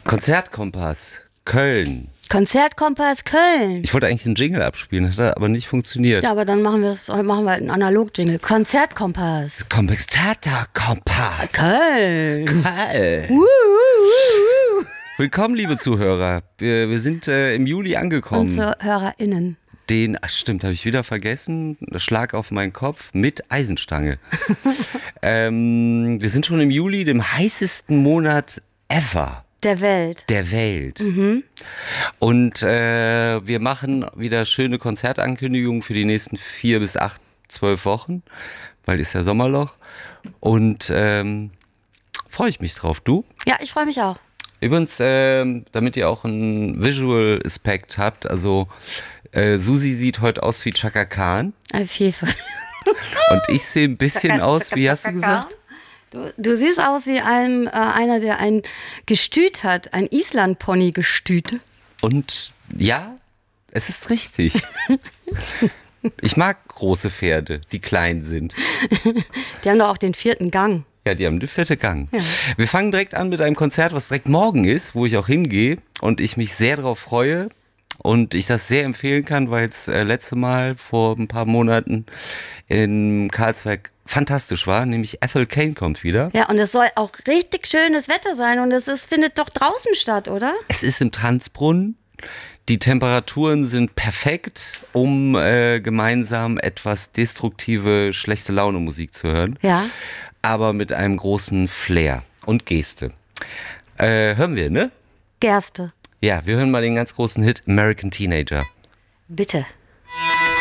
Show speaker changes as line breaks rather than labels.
Konzertkompass, Köln.
Konzertkompass Köln.
Ich wollte eigentlich einen Jingle abspielen, hat aber nicht funktioniert.
Ja, aber dann machen wir einen Analog-Jingle. Konzertkompass.
Konzertkompass.
Köln.
Köln. Willkommen, liebe Zuhörer. Wir sind im Juli angekommen.
Unsere HörerInnen.
Stimmt, habe ich wieder vergessen. Schlag auf meinen Kopf mit Eisenstange. Wir sind schon im Juli, dem heißesten Monat ever.
Der Welt.
Mhm. Und wir machen wieder schöne Konzertankündigungen für die nächsten 4 bis 8, 12 Wochen, weil ist ja Sommerloch. Und freue ich mich drauf. Du?
Ja, ich freue mich auch.
Übrigens, damit ihr auch einen Visual Aspekt habt, also Susi sieht heute aus wie Chaka Khan.
Viel.
Und ich sehe ein bisschen aus, wie hast du gesagt?
Du siehst aus wie einer, der ein Gestüt hat, ein Island-Pony-Gestüt.
Und ja, es ist richtig. Ich mag große Pferde, die klein sind.
Die haben doch auch den 4. Gang.
Ja, die haben den 4. Gang.
Ja.
Wir fangen direkt an mit einem Konzert, was direkt morgen ist, wo ich auch hingehe und ich mich sehr darauf freue und ich das sehr empfehlen kann, weil es letzte Mal vor ein paar Monaten in Karlsberg fantastisch war, nämlich Ethel Cain kommt wieder.
Ja, und es soll auch richtig schönes Wetter sein und findet doch draußen statt, oder?
Es ist im Tanzbrunnen. Die Temperaturen sind perfekt, um gemeinsam etwas destruktive, schlechte Laune Musik zu hören.
Ja.
Aber mit einem großen Flair und Geste. Hören wir, ne?
Gerste.
Ja, wir hören mal den ganz großen Hit American Teenager.
Bitte.